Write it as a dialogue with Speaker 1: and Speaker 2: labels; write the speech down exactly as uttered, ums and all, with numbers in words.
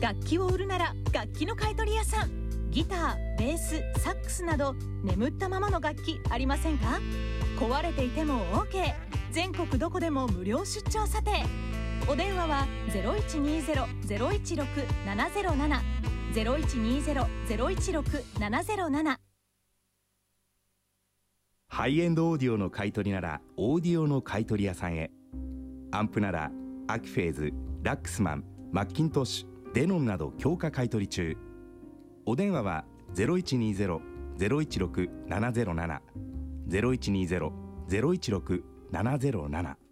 Speaker 1: 楽器を売るなら楽器の買い取り屋さん。ギター、ベース、サックスなど眠ったままの楽器ありませんか？壊れていても オーケー。 全国どこでも無料出張査定。お電話は ゼロいちにーゼロ ゼロいちろく ななゼロなな ゼロいちにーゼロ ゼロいちろく ななゼロなな。
Speaker 2: ハイエンドオーディオの買い取りならオーディオの買い取り屋さんへ。アンプならアキフェーズ、ラックスマン、マッキントッシュ、デノンなど強化買い取り中。お電話は ゼロいちにーゼロ ゼロいちろく ななゼロなな ゼロいちにーゼロ ゼロいちろく ななゼロなな。